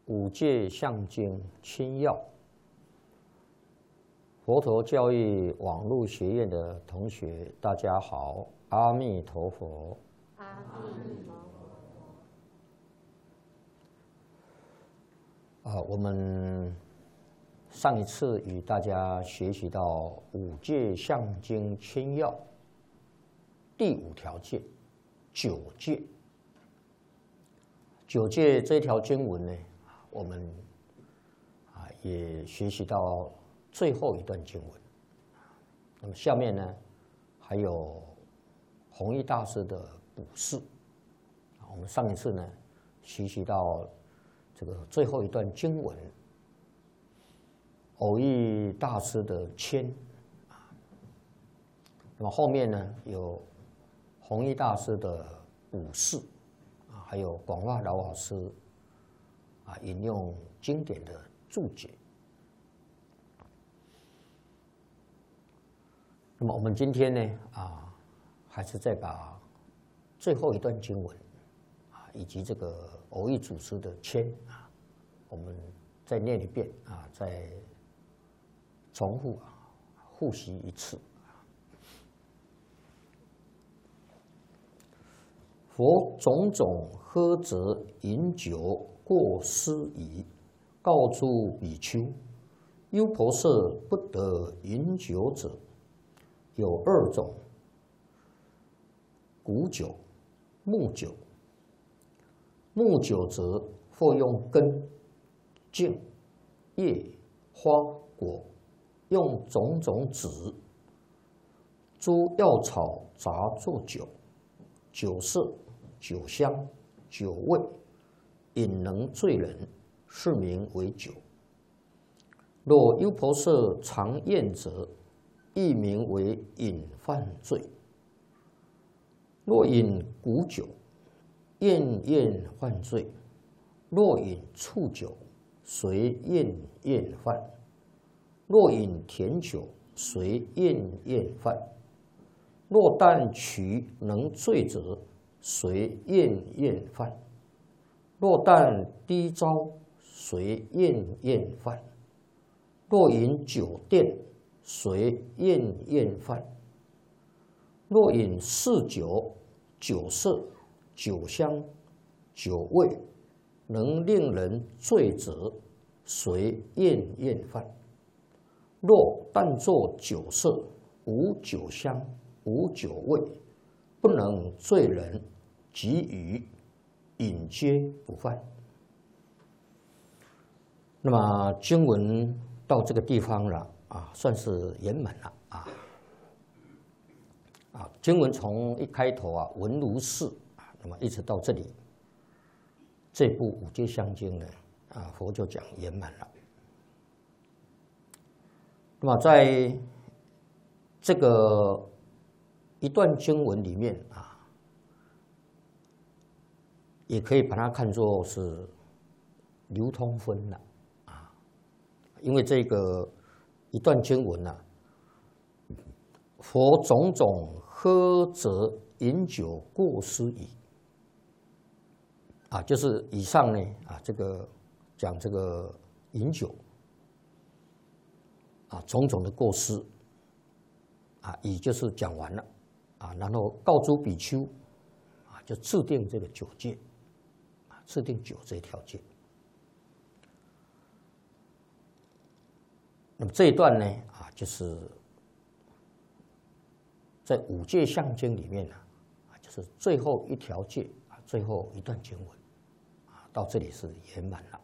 五戒相经清要，佛陀教育网络学院的同学，大家好，阿弥陀佛。 阿弥陀佛。我们上一次与大家学习到五戒相经清要第5条戒，九戒。九戒这条经文呢，我们也学习到最后一段经文。那么下面呢，还有弘一大师的补释。我们上一次呢，学习到这个最后一段经文，偶益大师的签。那么后面呢，有弘一大师的补释，还有广化老法师引用经典的注解。那么我们今天呢还是再把最后一段经文以及这个偶益祖师的签我们再念一遍再重复复习一次。佛种种喝则饮酒过失矣，告诸比丘：优婆塞不得饮酒者，有2种：古酒、木酒。木酒则或用根、茎、叶、花、果，用种种子、诸药草杂作酒，酒色、酒香、酒味，饮能醉人，是名为酒。若优婆塞常厌者，亦名为饮犯罪。若饮古酒，厌犯罪；若饮醋酒，随厌犯；若饮甜酒，随厌犯；若但取能醉者，随厌犯；若但低招，随厌犯；若饮酒奠，随厌犯；若饮嗜酒，酒色、酒香、酒味，能令人醉者，随厌犯；若但作酒色，无酒香，无酒味，不能醉人，即与饮皆不犯。那么经文到这个地方了算是圆满了经文从一开头文如是那么一直到这里，这部五戒相经呢佛就讲圆满了。那么在这个一段经文里面也可以把它看作是流通分了因为这个一段经文佛种种喝则饮酒过失矣就是以上呢这个讲这个饮酒种种的过失已就是讲完了然后告诸比丘就制定这个酒戒制定酒这一条戒。那么这一段呢就是在五戒相经里面就是最后一条戒最后一段经文到这里是圆满了。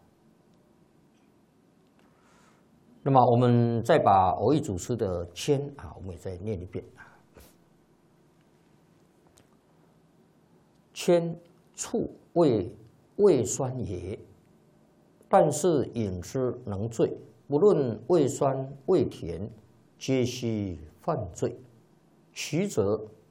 那么我们再把偶益祖师的签我们也再念一遍签醋味酸也，但是饮之能醉，不论味酸味甜，皆悉犯罪。取者